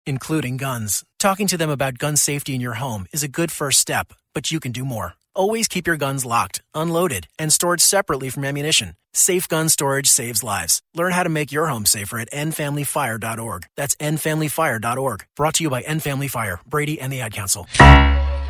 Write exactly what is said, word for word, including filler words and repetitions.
including guns. Talking to them about gun safety in your home is a good first step, but you can do more. Always keep your guns locked, unloaded, and stored separately from ammunition. Safe gun storage saves lives. Learn how to make your home safer at end family fire dot org. That's end family fire dot org. Brought to you by End Family Fire, Brady, and the Ad Council.